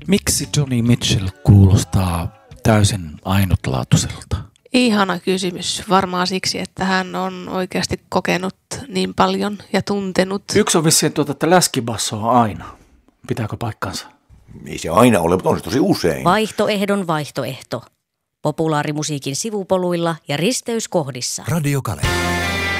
Miksi Joni Mitchell kuulostaa täysin ainutlaatuiselta? Ihana kysymys. Varmaan siksi, että hän on oikeasti kokenut niin paljon ja tuntenut. Yksi on vissiin että läskibassoa aina. Pitääkö paikkansa? Ei se aina ole, mutta on se tosi usein. Vaihtoehdon vaihtoehto. Populaarimusiikin sivupoluilla ja risteyskohdissa. Radio Kalevala.